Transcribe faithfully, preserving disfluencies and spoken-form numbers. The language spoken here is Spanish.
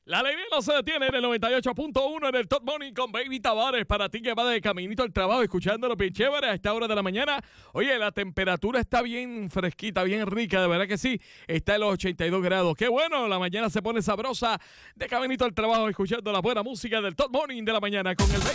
La alegría no se detiene en el noventa y ocho punto uno en el Top Morning con Baby Tavares. Para ti que va de caminito al trabajo escuchándolo bien chévere a esta hora de la mañana. Oye, la temperatura está bien fresquita, bien rica, de verdad que sí. Está en los ochenta y dos grados. Qué bueno, la mañana se pone sabrosa de caminito al trabajo escuchando la buena música del Top Morning de la mañana con el Baby.